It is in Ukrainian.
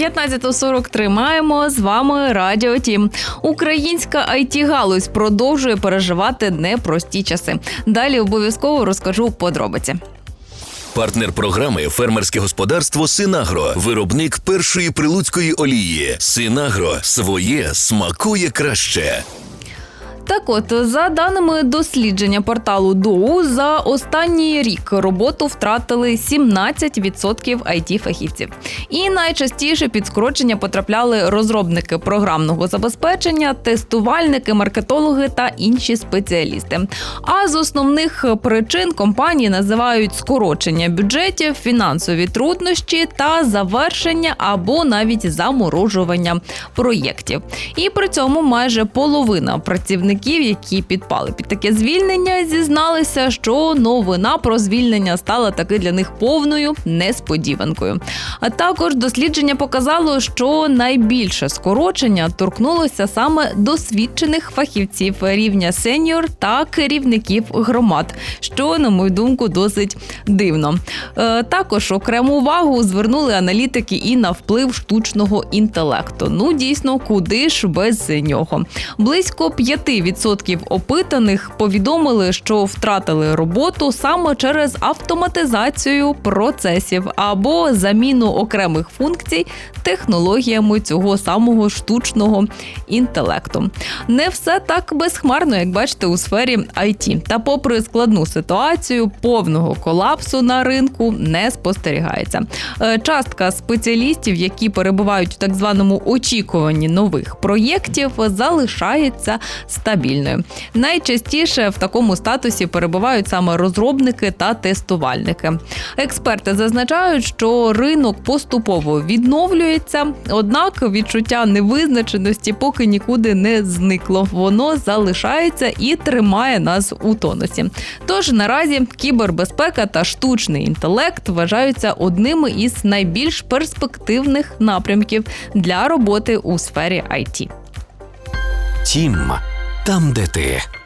15:43 маємо, з вами Радіо Тім. Українська IT-галузь продовжує переживати непрості часи. Далі обов'язково розкажу подробиці. Партнер програми – фермерське господарство «Синагро», виробник першої прилуцької олії. «Синагро» – своє смакує краще. Так от, за даними дослідження порталу ДОУ, за останній рік роботу втратили 17% IT-фахівців. І найчастіше під скорочення потрапляли розробники програмного забезпечення, тестувальники, маркетологи та інші спеціалісти. А з основних причин компанії називають скорочення бюджетів, фінансові труднощі та завершення або навіть заморожування проєктів. І при цьому майже половина працівників, які підпали під таке звільнення, зізналися, що новина про звільнення стала таки для них повною несподіванкою. А також дослідження показало, що найбільше скорочення торкнулося саме досвідчених фахівців рівня сеньор та керівників громад, що, на мою думку, досить дивно. Також окрему увагу звернули аналітики і на вплив штучного інтелекту. Дійсно, куди ж без нього. Близько 5% опитаних повідомили, що втратили роботу саме через автоматизацію процесів або заміну окремих функцій технологіями цього самого штучного інтелекту. Не все так безхмарно, як бачите, у сфері IT. Та попри складну ситуацію, повного колапсу на ринку не спостерігається. Частка спеціалістів, які перебувають в так званому очікуванні нових проєктів, залишається стабільною. Найчастіше в такому статусі перебувають саме розробники та тестувальники. Експерти зазначають, що ринок поступово відновлюється, однак відчуття невизначеності поки нікуди не зникло. Воно залишається і тримає нас у тонусі. Тож наразі кібербезпека та штучний інтелект вважаються одними із найбільш перспективних напрямків для роботи у сфері IT. Тім. Там, де ти.